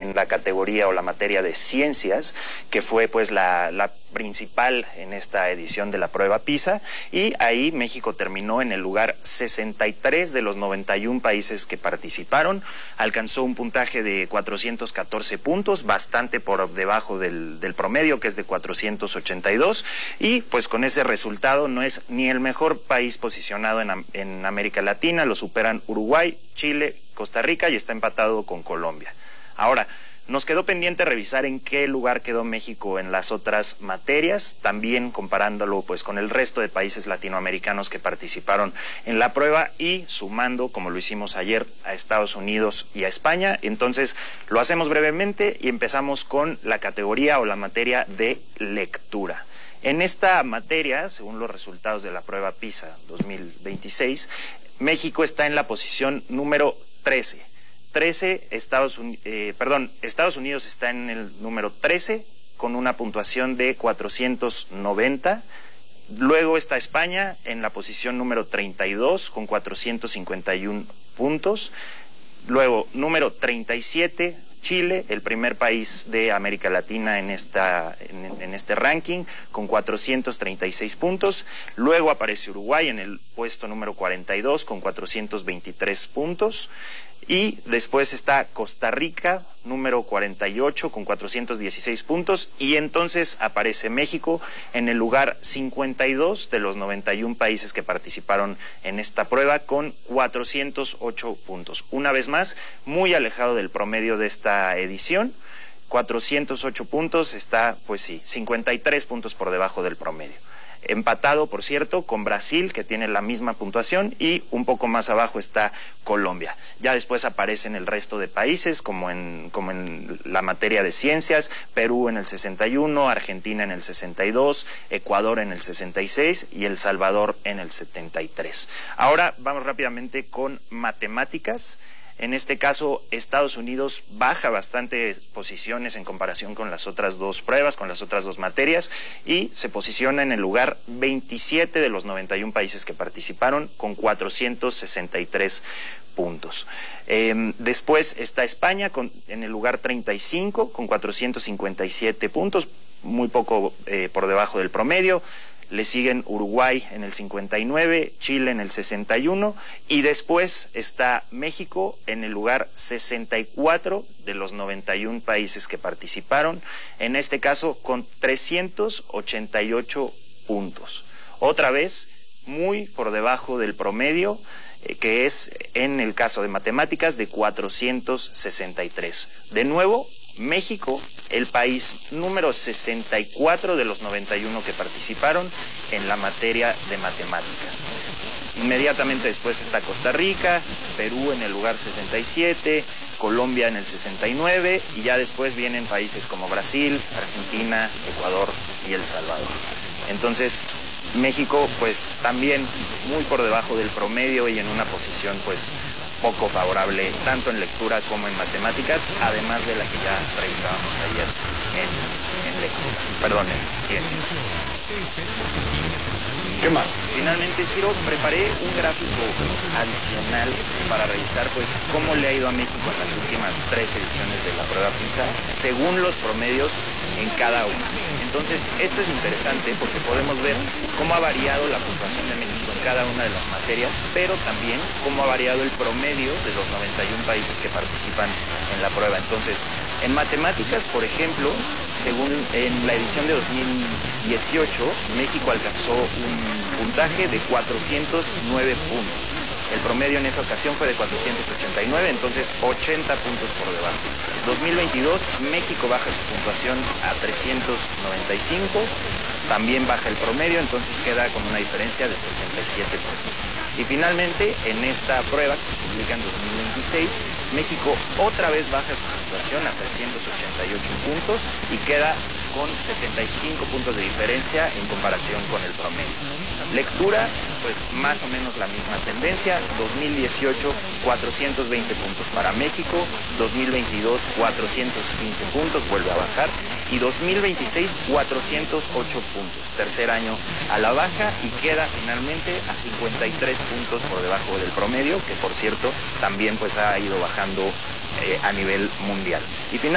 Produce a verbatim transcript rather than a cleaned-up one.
en la categoría o la materia de ciencias, que fue pues la, la principal en esta edición de la prueba PISA, y ahí México terminó en el lugar sesenta y tres de los noventa y uno países que participaron, alcanzó un puntaje de cuatrocientos catorce puntos, bastante por debajo del, del promedio, que es de cuatrocientos ochenta y dos, y pues con ese resultado no es ni el mejor país posicionado en, en América Latina, lo superan Uruguay, Chile, Costa Rica y está empatado con Colombia. Ahora, nos quedó pendiente revisar en qué lugar quedó México en las otras materias, también comparándolo pues con el resto de países latinoamericanos que participaron en la prueba y sumando, como lo hicimos ayer, a Estados Unidos y a España. Entonces, lo hacemos brevemente y empezamos con la categoría o la materia de lectura. En esta materia, según los resultados de la prueba PISA dos mil veintiséis, México está en la posición número trece. trece, Estados Unidos, eh, perdón, Estados Unidos está en el número trece con una puntuación de cuatrocientos noventa. Luego está España en la posición número treinta y dos con cuatrocientos cincuenta y uno puntos. Luego, número treinta y siete, Chile, el primer país de América Latina en, esta, en, en este ranking, con cuatrocientos treinta y seis puntos. Luego aparece Uruguay en el puesto número cuarenta y dos con cuatrocientos veintitrés puntos. Y después está Costa Rica, número cuarenta y ocho, con cuatrocientos dieciséis puntos. Y entonces aparece México en el lugar cincuenta y dos de los noventa y uno países que participaron en esta prueba, con cuatrocientos ocho puntos. Una vez más, muy alejado del promedio de esta edición. cuatrocientos ocho puntos está, pues sí, cincuenta y tres puntos por debajo del promedio. Empatado, por cierto, con Brasil, que tiene la misma puntuación, y un poco más abajo está Colombia. Ya después aparecen el resto de países, como en, como en la materia de ciencias, Perú en el sesenta y uno, Argentina en el sesenta y dos, Ecuador en el sesenta y seis y El Salvador en el setenta y tres. Ahora vamos rápidamente con matemáticas. En este caso, Estados Unidos baja bastantes posiciones en comparación con las otras dos pruebas, con las otras dos materias, y se posiciona en el lugar veintisiete de los noventa y uno países que participaron, con cuatrocientos sesenta y tres puntos. Eh, después está España con, en el lugar treinta y cinco, con cuatrocientos cincuenta y siete puntos, muy poco eh, por debajo del promedio. Le siguen Uruguay en el cincuenta y nueve, Chile en el sesenta y uno, y después está México en el lugar sesenta y cuatro de los noventa y uno países que participaron, en este caso con trescientos ochenta y ocho puntos. Otra vez, muy por debajo del promedio, eh, que es en el caso de matemáticas de cuatrocientos sesenta y tres. De nuevo, México, el país número sesenta y cuatro de los noventa y uno que participaron en la materia de matemáticas. Inmediatamente después está Costa Rica, Perú en el lugar sesenta y siete, Colombia en el sesenta y nueve, y ya después vienen países como Brasil, Argentina, Ecuador y El Salvador. Entonces, México pues también muy por debajo del promedio y en una posición pues poco favorable tanto en lectura como en matemáticas, además de la que ya revisábamos ayer en, en lectura, perdón, en ciencias. ¿Qué más? Finalmente, Ciro, preparé un gráfico adicional para revisar pues cómo le ha ido a México en las últimas tres ediciones de la prueba PISA, según los promedios en cada una. Entonces, esto es interesante porque podemos ver cómo ha variado la puntuación de México en cada una de las materias, pero también cómo ha variado el promedio de los noventa y uno países que participan en la prueba. Entonces, en matemáticas, por ejemplo, según en la edición de dos mil dieciocho, México alcanzó un puntaje de cuatrocientos nueve puntos. El promedio en esa ocasión fue de cuatrocientos ochenta y nueve, entonces ochenta puntos por debajo. dos mil veintidós, México baja su puntuación a trescientos noventa y cinco, también baja el promedio, entonces queda con una diferencia de setenta y siete puntos. Y finalmente, en esta prueba que se publica en dos mil veintiséis, México otra vez baja su puntuación a trescientos ochenta y ocho puntos y queda con setenta y cinco puntos de diferencia en comparación con el promedio. Lectura, pues más o menos la misma tendencia. dos mil dieciocho, cuatrocientos veinte puntos para México, dos mil veintidós, cuatrocientos quince puntos, vuelve a bajar, y dos mil veintiséis, cuatrocientos ocho puntos, tercer año a la baja, y queda finalmente a cincuenta y tres puntos por debajo del promedio, que por cierto también pues ha ido bajando eh, a nivel mundial. Y